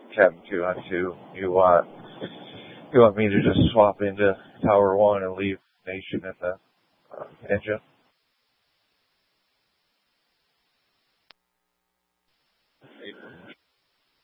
Captain 2 on 2. You want me to just swap into Tower 1 and leave Nation in the Ninja?